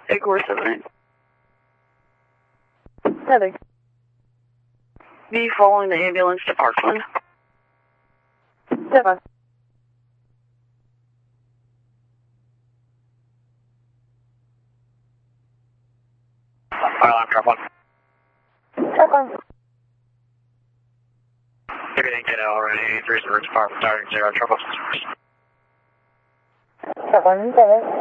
Acorn 7. Heather. Be following the ambulance to Parkland. 7. Fire alarm, drop 1. 7. Everything get already. 3's emergency power starting 0, trouble. 7, 7.